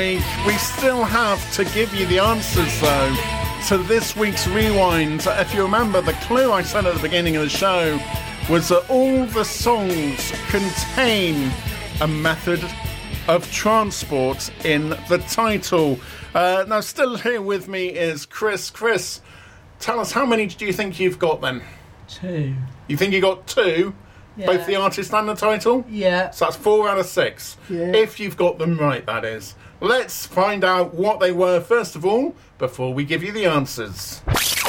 We still have to give you the answers, though, to this week's Rewind. If you remember, the clue I said at the beginning of the show was that all the songs contain a method of transport in the title. Now, still here with me is Chris. Chris, tell us, how many do you think you've got then? 2. You think you got 2? Yeah. Both the artist and the title? Yeah. So that's 4 out of 6. Yeah. If you've got them right, that is. Let's find out what they were first of all, before we give you the answers.